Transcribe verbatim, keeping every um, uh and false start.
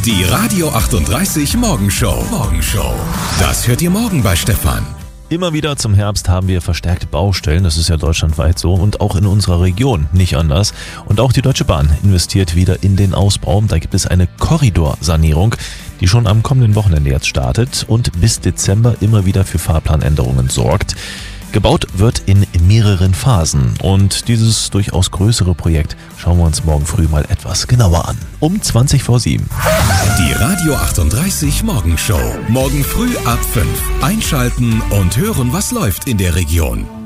Die Radio achtunddreißig Morgenshow. Morgenshow. Das hört ihr morgen bei Stefan. Immer wieder zum Herbst haben wir verstärkt Baustellen, das ist ja deutschlandweit so und auch in unserer Region nicht anders. Und auch die Deutsche Bahn investiert wieder in den Ausbau. Da gibt es eine Korridorsanierung, die schon am kommenden Wochenende jetzt startet und bis Dezember immer wieder für Fahrplanänderungen sorgt. Gebaut wird in mehreren Phasen und dieses durchaus größere Projekt schauen wir uns morgen früh mal etwas genauer an. Um zwanzig vor sieben. Die Radio achtunddreißig Morgenshow. Morgen früh ab fünf. Einschalten und hören, was läuft in der Region.